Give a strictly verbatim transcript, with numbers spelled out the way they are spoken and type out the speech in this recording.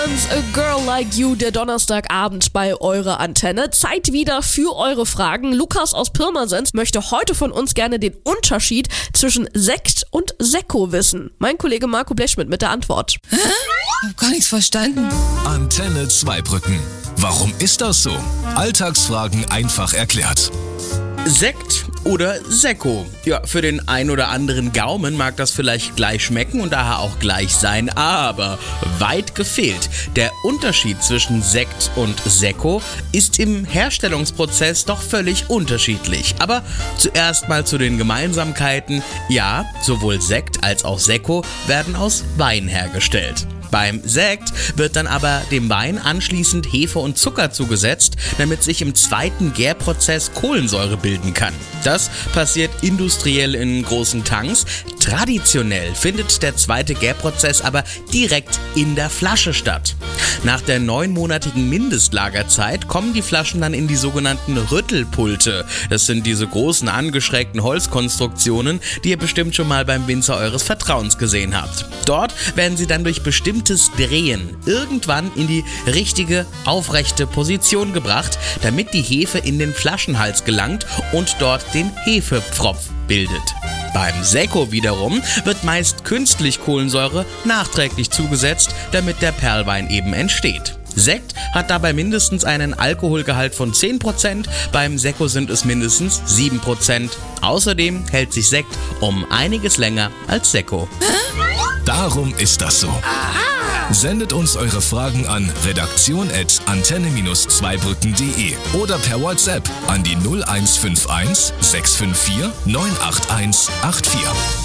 Pyrmans, A Girl Like You, der Donnerstagabend bei eurer Antenne. Zeit wieder für eure Fragen. Lukas aus Pirmasens möchte heute von uns gerne den Unterschied zwischen Sekt und Sekko wissen. Mein Kollege Marco Blechschmidt mit der Antwort. Hä? Ich hab gar nichts verstanden. Antenne Zweibrücken. Warum ist das so? Alltagsfragen einfach erklärt. Sekt oder Sekko? Ja, für den ein oder anderen Gaumen mag das vielleicht gleich schmecken und daher auch gleich sein, aber weit gefehlt. Der Unterschied zwischen Sekt und Sekko ist im Herstellungsprozess doch völlig unterschiedlich. Aber zuerst mal zu den Gemeinsamkeiten. Ja, sowohl Sekt als auch Sekko werden aus Wein hergestellt. Beim Sekt wird dann aber dem Wein anschließend Hefe und Zucker zugesetzt, damit sich im zweiten Gärprozess Kohlensäure bilden kann. Das passiert industriell in großen Tanks. Traditionell findet der zweite Gärprozess aber direkt in der Flasche statt. Nach der neunmonatigen Mindestlagerzeit kommen die Flaschen dann in die sogenannten Rüttelpulte. Das sind diese großen angeschrägten Holzkonstruktionen, die ihr bestimmt schon mal beim Winzer eures Vertrauens gesehen habt. Dort werden sie dann durch bestimmtes Drehen irgendwann in die richtige, aufrechte Position gebracht, damit die Hefe in den Flaschenhals gelangt und dort den Hefepfropf bildet. Beim Sekko wiederum wird meist künstlich Kohlensäure nachträglich zugesetzt, damit der Perlwein eben entsteht. Sekt hat dabei mindestens einen Alkoholgehalt von zehn Prozent, beim Sekko sind es mindestens sieben Prozent. Außerdem hält sich Sekt um einiges länger als Sekko. Darum ist das so. Sendet uns eure Fragen an redaktion at antenne zweibrücken punkt de oder per WhatsApp an die null eins fünf eins sechs fünf vier neun acht eins acht vier.